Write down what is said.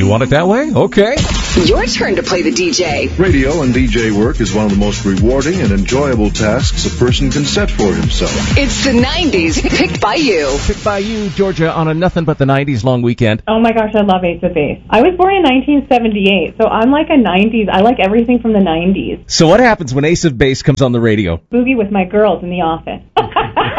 want it that way? Okay. Your turn to play the DJ. Radio and DJ work is one of the most rewarding and enjoyable tasks a person can set for himself. It's the 90s, picked by you. Picked by you, Georgia, on a Nothing But the 90s long weekend. Oh my gosh, I love Ace of Base. I was born in 1978, so I'm like a 90s. I like everything from the 90s. So what happens when Ace of Base comes on the radio? Boogie with my girls in the office.